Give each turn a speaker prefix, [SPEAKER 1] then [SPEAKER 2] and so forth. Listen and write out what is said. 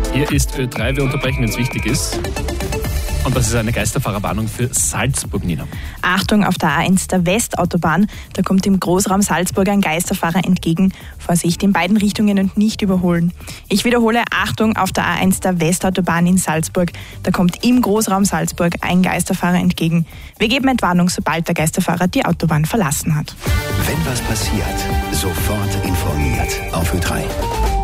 [SPEAKER 1] Hier ist Ö3, wir unterbrechen, wenn es wichtig ist. Und das ist eine Geisterfahrerwarnung für Salzburg, Nina.
[SPEAKER 2] Achtung, auf der A1 der Westautobahn, da kommt im Großraum Salzburg ein Geisterfahrer entgegen. Vorsicht, in beiden Richtungen und nicht überholen. Ich wiederhole, Achtung, auf der A1 der Westautobahn in Salzburg, da kommt im Großraum Salzburg ein Geisterfahrer entgegen. Wir geben Entwarnung, sobald der Geisterfahrer die Autobahn verlassen hat.
[SPEAKER 3] Wenn was passiert, sofort informiert auf Ö3.